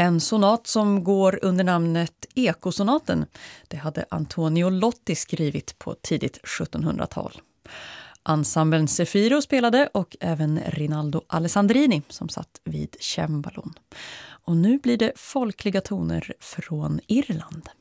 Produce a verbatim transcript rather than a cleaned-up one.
En sonat som går under namnet Ekosonaten. Det hade Antonio Lotti skrivit på tidigt sjuttonhundratal. Ensemblen Zefiro spelade och även Rinaldo Alessandrini som satt vid cembalon. Och nu blir det folkliga toner från Irland.